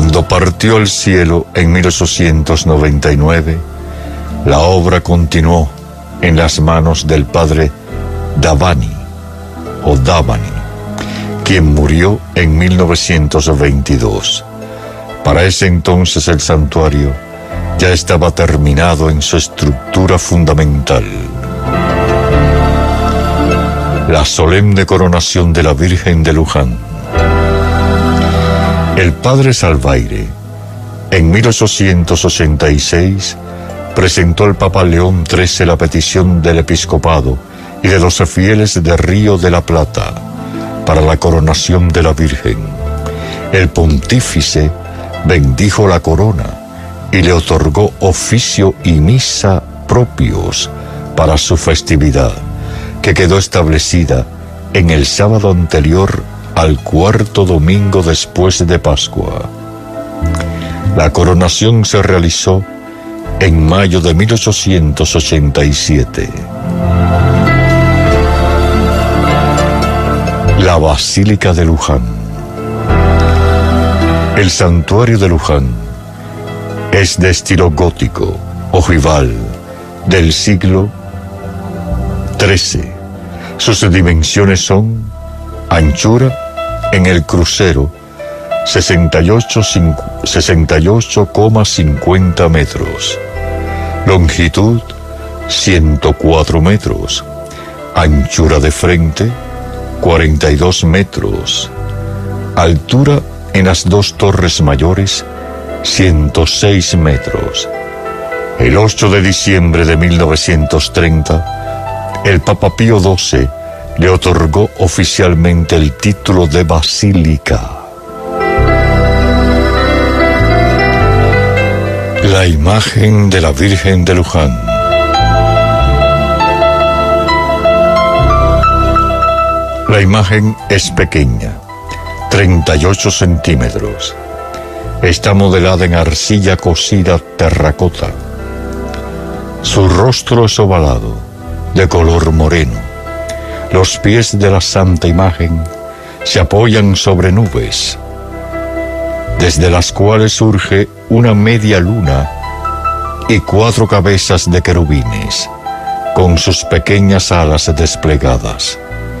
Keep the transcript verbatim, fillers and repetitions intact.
Cuando partió al cielo en mil ochocientos noventa y nueve, la obra continuó en las manos del padre Davani, o Davani, quien murió en mil novecientos veintidós. Para ese entonces el santuario ya estaba terminado en su estructura fundamental. La solemne coronación de la Virgen de Luján. El padre Salvaire, en mil ochocientos ochenta y seis, presentó al Papa León trece la petición del episcopado y de los fieles de Río de la Plata para la coronación de la Virgen. El pontífice bendijo la corona y le otorgó oficio y misa propios para su festividad, que quedó establecida en el sábado anterior al cuarto domingo después de Pascua. La coronación se realizó en mayo de mil ochocientos ochenta y siete. La Basílica de Luján. El santuario de Luján es de estilo gótico, ojival, del siglo trece. Sus dimensiones son: anchura en el crucero sesenta y ocho coma cincuenta metros, longitud ciento cuatro metros, anchura de frente cuarenta y dos metros, altura en las dos torres mayores ciento seis metros. El ocho de diciembre de mil novecientos treinta, el Papa Pío doce le otorgó oficialmente el título de basílica. La imagen de la Virgen de Luján. La imagen es pequeña, treinta y ocho centímetros. Está modelada en arcilla cocida terracota. Su rostro es ovalado, de color moreno. Los pies de la Santa Imagen se apoyan sobre nubes, desde las cuales surge una media luna y cuatro cabezas de querubines, con sus pequeñas alas desplegadas.